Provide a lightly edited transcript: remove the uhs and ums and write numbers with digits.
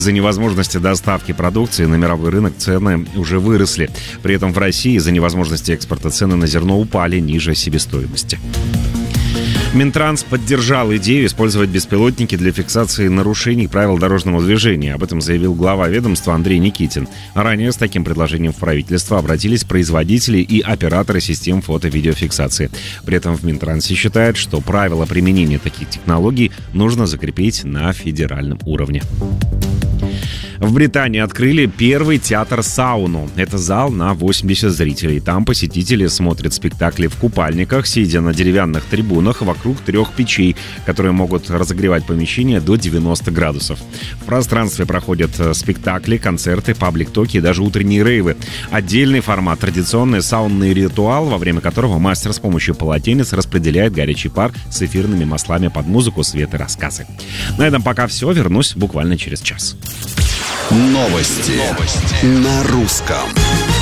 Из-за невозможности доставки продукции на мировой рынок цены уже выросли. При этом в России из-за невозможности экспорта цены на зерно упали ниже себестоимости. Минтранс поддержал идею использовать беспилотники для фиксации нарушений правил дорожного движения. Об этом заявил глава ведомства Андрей Никитин. Ранее с таким предложением в правительство обратились производители и операторы систем фото-видеофиксации. При этом в Минтрансе считают, что правила применения таких технологий нужно закрепить на федеральном уровне. В Британии открыли первый театр-сауну. Это зал на 80 зрителей. Там посетители смотрят спектакли в купальниках, сидя на деревянных трибунах вокруг 3 печей, которые могут разогревать помещение до 90 градусов. В пространстве проходят спектакли, концерты, паблик-токи и даже утренние рейвы. Отдельный формат — традиционный саунный ритуал, во время которого мастер с помощью полотенец распределяет горячий пар с эфирными маслами под музыку, свет и рассказы. На этом пока все. Вернусь буквально через час. Новости на русском.